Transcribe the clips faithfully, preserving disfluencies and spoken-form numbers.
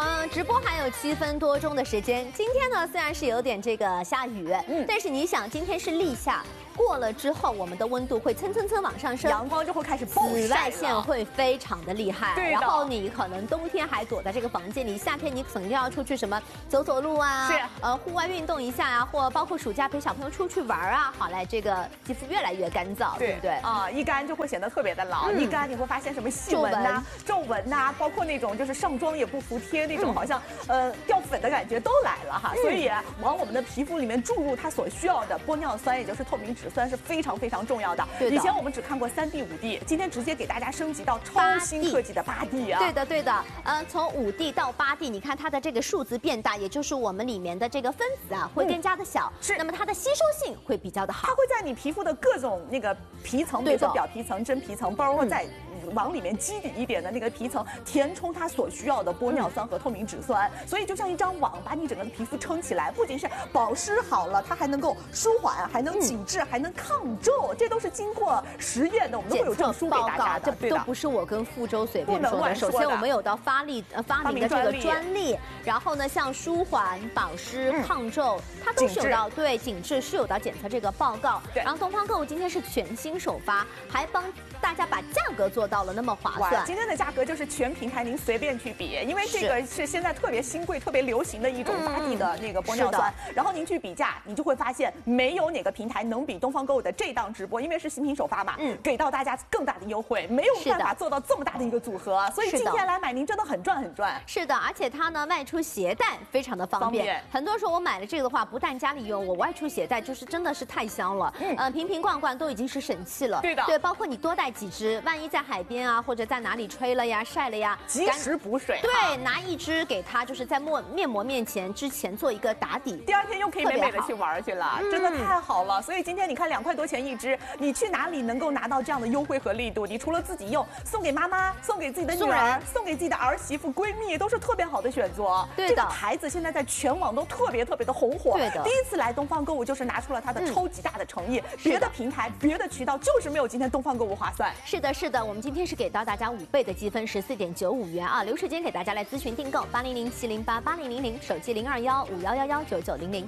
嗯，直播还有七分多钟的时间。今天呢，虽然是有点这个下雨，嗯，但是你想，今天是立夏。 过了之后，我们的温度会蹭蹭蹭往上升， 阳光就会开始暴晒了， 紫外线会非常的厉害。 对的。 然后你可能冬天还躲在这个房间里，夏天你肯定要出去什么走走路啊， 是呃户外运动一下啊，或包括暑假陪小朋友出去玩啊，好来这个肌肤越来越干燥，对, 对不对？ 啊，一干就会显得特别的老，嗯、一干你会发现什么细纹呐、皱纹呐、啊，包括那种就是上妆也不服帖那种，好像、嗯、呃掉粉的感觉都来了哈。嗯、所以往我们的皮肤里面注入它所需要的玻尿酸，也就是透明质酸是非常。 非常重要的。以前我们只看过三 D、五 D， 今天直接给大家升级到超新科技的八 D 啊！ 对的，对的。呃，从五 D 到八 D， 你看它的这个数字变大，也就是我们里面的这个分子啊会更加的小， 是。 那么它的吸收性会比较的好。 它会在你皮肤的各种那个皮层，比如说表皮层、真皮层，包括在。 往里面基底一点的那个皮层填充它所需要的玻尿酸和透明质酸，所以就像一张网，把你整个的皮肤撑起来。不仅是保湿好了，它还能够舒缓，还能紧致，嗯、还能抗皱，这都是经过实验的，我们都会有证书给大家的。 这都不是我跟傅周随便说的。首先，我们有到发力呃发明的这个专利，然后呢，像舒缓、保湿、嗯、抗皱，它都是有到对紧致是有到检测这个报告。然后东方购物今天是全新首发，还帮大家把价格做到。 到了那么划算， 今天的价格就是全平台您随便去比，因为这个是现在特别新贵、特别流行的一种八 D 的那个玻尿酸。嗯、然后您去比价，你就会发现没有哪个平台能比东方购物的这档直播，因为是新品首发嘛，嗯，给到大家更大的优惠，没有办法做到这么大的一个组合，所以今天来买您真的很赚很赚。 是的，而且它呢外出携带非常的方便。方便很多时候我买了这个的话，不但家里用，我外出携带就是真的是太香了，嗯，呃，瓶瓶罐罐都已经是神器了。 对的， 对，包括你多带几支，万一在海边啊或者在哪里吹了呀、晒了呀， 及时补水。 对，拿一支给它，就是在面面膜面前之前做一个打底， 第二天又可以美美的去玩去了，真的太好了。所以今天你看两块多钱一支，你去哪里能够拿到这样的优惠和力度？你除了自己用，送给妈妈、送给自己的女儿、送给自己的儿媳妇、闺蜜，都是特别好的选择。 对的， 这个牌子现在在全网都特别特别的红火。 对的， 第一次来东方购物就是拿出了它的超级大的诚意，嗯、别的平台、别的渠道就是没有今天东方购物划算。 是的，是的，我们今天是给到大家五倍的积分，十四点九五元啊！留时间给大家来咨询订购，八零零七零八八零零零，手机零二幺五幺幺幺九九零零。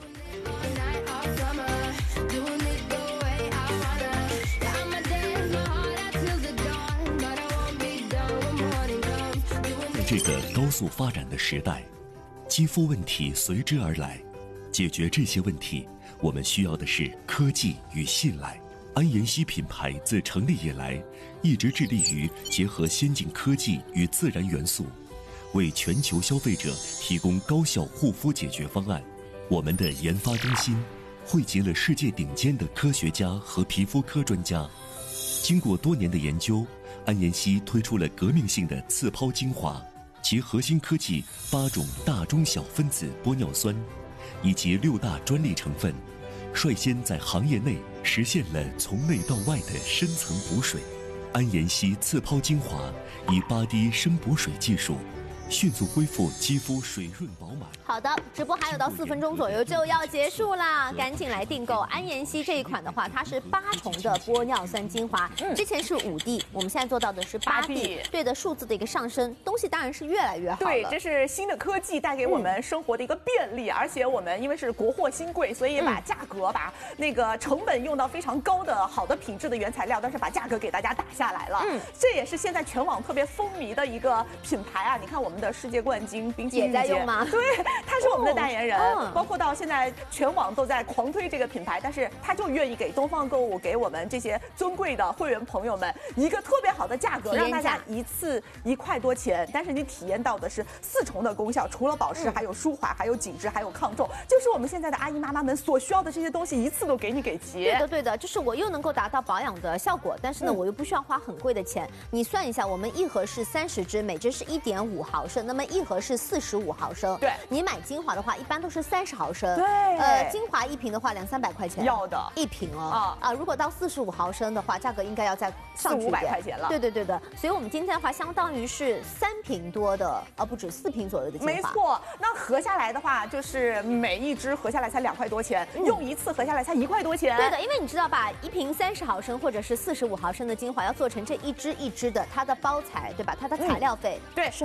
在这个高速发展的时代，肌肤问题随之而来。解决这些问题，我们需要的是科技与信赖。安妍希品牌自成立以来，一直致力于结合先进科技与自然元素，为全球消费者提供高效护肤解决方案。我们的研发中心汇集了世界顶尖的科学家和皮肤科专家，经过多年的研究，安妍希推出了革命性的刺抛精华，其核心科技八种大中小分子玻尿酸，以及六大专利成分，率先在行业内实现了从内到外的深层补水。安妍希刺抛精华以八 D 深补水技术，迅速恢复肌肤水润饱满。 好的，直播还有到四分钟左右就要结束啦，赶紧来订购安妍希这一款的话，它是八重的玻尿酸精华，嗯、之前是五 D， 我们现在做到的是八 D， 对的，数字的一个上升，东西当然是越来越好了。 对，这是新的科技带给我们生活的一个便利，嗯、而且我们因为是国货新贵，所以把价格、嗯、把那个成本用到非常高的好的品质的原材料，但是把价格给大家打下来了。嗯，这也是现在全网特别风靡的一个品牌啊！你看我们的世界冠军冰淇淋也在用吗？ 对。他是我们的代言人，哦、包括到现在全网都在狂推这个品牌，但是他就愿意给东方购物给我们这些尊贵的会员朋友们一个特别好的价格，让大家一次一块多钱，但是你体验到的是四重的功效，除了保湿，嗯、还有舒缓，还有紧致，还有抗皱，就是我们现在的阿姨妈妈们所需要的这些东西，一次都给你给齐。 对的，对的，就是我又能够达到保养的效果，但是呢，嗯、我又不需要花很贵的钱。你算一下，我们一盒是三十支，每支是一点五毫升，那么一盒是四十五毫升。 对， 你买精华的话，一般都是三十毫升。 对， 呃，精华一瓶的话，两三百块钱。 要的， 一瓶哦。啊啊，如果到四十五毫升的话，价格应该要再上去一点，四五百块钱了。 对对对的，所以我们今天的话，相当于是三瓶多的，啊，不止四瓶左右的精华。 没错，那合下来的话，就是每一支合下来才两块多钱，嗯、用一次合下来才一块多钱。 对的，因为你知道吧，一瓶三十毫升或者是四十五毫升的精华，要做成这一支一支的，它的包材对吧？它的材料费、 嗯、对是很高的， 是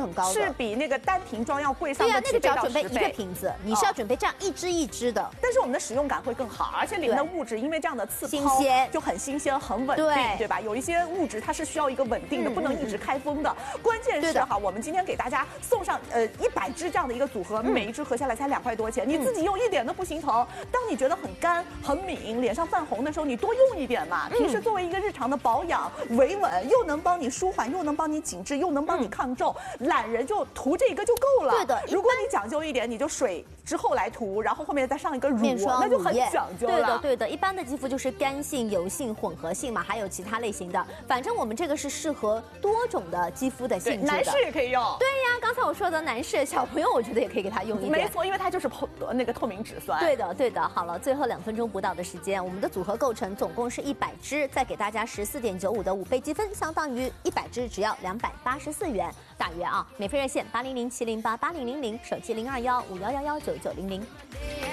是比那个单瓶装要贵上对呀，那个只要个几倍到准备一个十倍。 瓶子，你是要准备这样一支一支的。 但是我们的使用感会更好，而且里面的物质因为这样的刺新抛鲜就很新鲜、很稳定， 对对吧？有一些物质它是需要一个稳定的， 嗯不能一直开封的。关键是哈，我们今天给大家送上呃一百支这样的一个组合，每一支合下来才两块多钱，你自己用一点都不心疼。当你觉得很干、很敏、脸上泛红的时候，你多用一点嘛。平时作为一个日常的保养，维稳又能帮你舒缓，又能帮你紧致，又能帮你抗皱，懒人就涂这个就够了。 对的， 如果你讲究一点，你就水之后来涂，然后后面再上一个乳， 面霜、 那就很讲究了。 对的，对的。一般的肌肤就是干性、油性、混合性嘛，还有其他类型的。反正我们这个是适合多种的肌肤的性质的。 男士也可以用。 对呀，刚才我说的男士、小朋友，我觉得也可以给他用一点。 没错，因为它就是透那个透明质酸。 对的，对的。好了，最后两分钟不到的时间，我们的组合构成总共是一百支，再给大家十四点九五的五倍积分，相当于一百支只要两百八十四元，大约啊。免费热线八零零七零八八零零零，手机零二幺五幺幺幺九九零零。